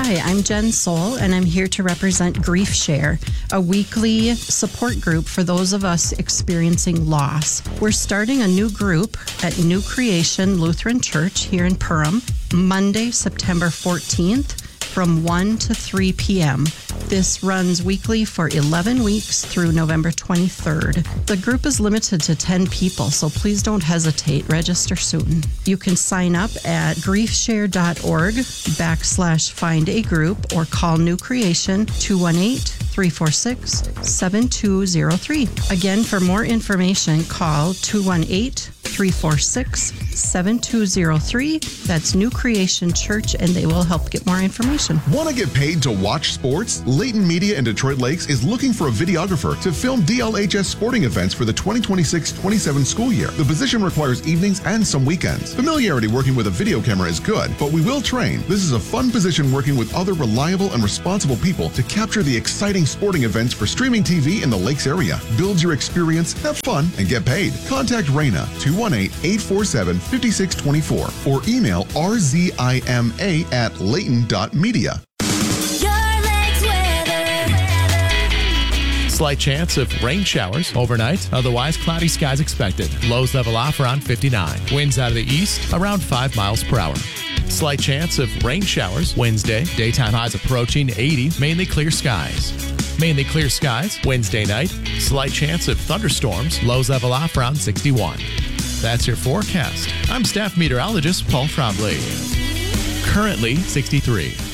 Hi, I'm Jen Soul, and I'm here to represent Grief Share, a weekly support group for those of us experiencing loss. We're starting a new group at New Creation Lutheran Church here in Perham, Monday, September 14th, from 1 to 3 p.m. This runs weekly for 11 weeks through November 23rd. The group is limited to 10 people, so please don't hesitate. Register soon. You can sign up at griefshare.org/find a group or call New Creation 218-346-7203. Again, for more information, call 218-346-7203. That's New Creation Church, and they will help get more information. Want to get paid to watch sports? Layton Media in Detroit Lakes is looking for a videographer to film DLHS sporting events for the 2026-27 school year. The position requires evenings and some weekends. Familiarity working with a video camera is good, but we will train. This is a fun position working with other reliable and responsible people to capture the exciting sporting events for streaming TV in the Lakes area. Build your experience, have fun, and get paid. Contact Raina 218-847-5624 or email rzima@layton.media. Slight chance of rain showers overnight. Otherwise, cloudy skies expected. Lows level off around 59. Winds out of the east around 5 miles per hour. Slight chance of rain showers Wednesday. Daytime highs approaching 80. Mainly clear skies. Mainly clear skies Wednesday night. Slight chance of thunderstorms. Lows level off around 61. That's your forecast. I'm staff meteorologist Paul Trombley. Currently 63.